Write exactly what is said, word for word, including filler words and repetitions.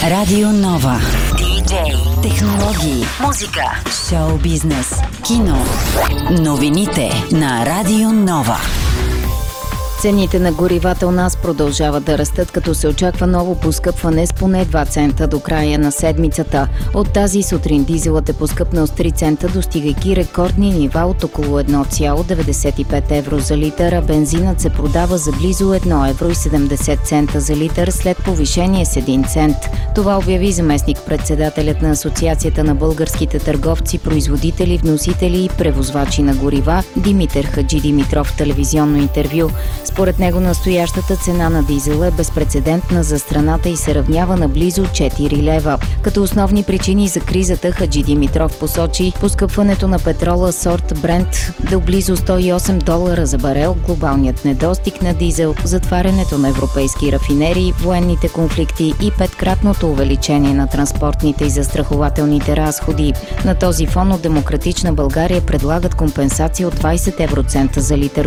Радио Нова. Диджей. Технологии. Музика. Шоу бизнес. Кино. Новините на Радио Нова. Цените на горивата у нас продължават да растат, като се очаква ново поскъпване с поне два цента до края на седмицата. От тази сутрин дизелът е поскъпнал с три цента, достигайки рекордни нива от около едно цяло деветдесет и пет евро за литър, а бензинът се продава за близо едно евро и седемдесет цента за литър след повишение с един цент. Това обяви заместник-председателят на Асоциацията на българските търговци, производители, вносители и превозвачи на горива Димитър Хаджидимитров в телевизионно интервю. Според него настоящата цена на дизела е безпрецедентна за страната и се равнява на близо четири лева. Като основни причини за кризата Хаджидимитров посочи поскъпването на петрола сорт Брент до близо сто и осем долара за барел, глобалният недостиг на дизел, затварянето на европейски рафинерии, военните конфликти и петкратното увеличение на транспортните и застрахователните разходи. На този фон от Демократична България предлагат компенсация от двадесет евроцента за литър